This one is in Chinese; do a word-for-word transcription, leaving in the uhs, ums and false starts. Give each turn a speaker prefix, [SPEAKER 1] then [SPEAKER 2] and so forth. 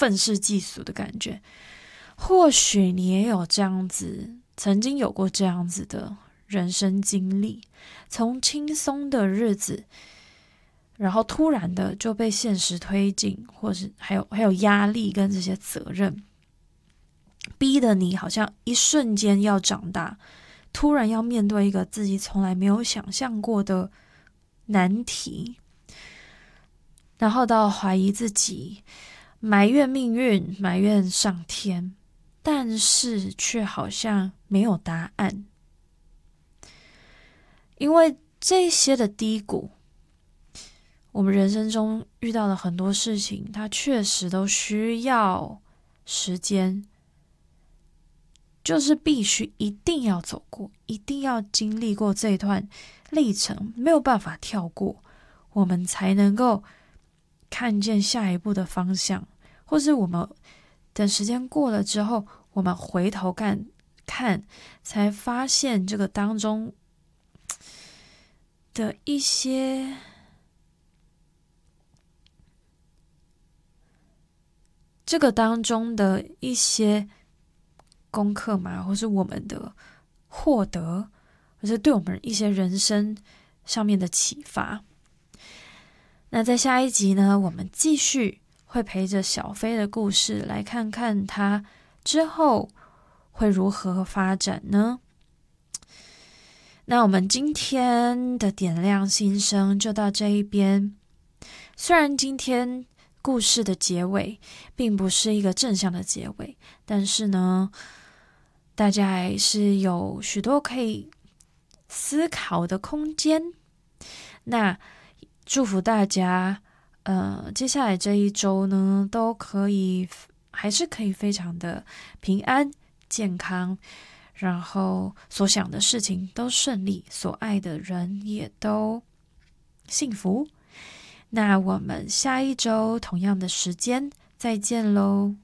[SPEAKER 1] 愤世嫉俗的感觉。或许你也有这样子，曾经有过这样子的人生经历，从轻松的日子，然后突然的就被现实推进，或是还有还有压力跟这些责任，逼得你好像一瞬间要长大，突然要面对一个自己从来没有想象过的难题，然后到怀疑自己，埋怨命运，埋怨上天，但是却好像没有答案。因为这些的低谷，我们人生中遇到的很多事情，它确实都需要时间，就是必须一定要走过，一定要经历过这一段历程，没有办法跳过，我们才能够看见下一步的方向，或是我们等时间过了之后，我们回头看看，才发现这个当中的一些这个当中的一些功课嘛，或是我们的获得，或是对我们一些人生上面的启发。那在下一集呢，我们继续会陪着小飞的故事，来看看他之后会如何发展呢？那我们今天的点亮心声就到这一边。虽然今天故事的结尾并不是一个正向的结尾，但是呢，大家还是有许多可以思考的空间。那祝福大家，呃，接下来这一周呢，都可以还是可以非常的平安健康，然后所想的事情都顺利，所爱的人也都幸福。那我们下一周同样的时间再见喽。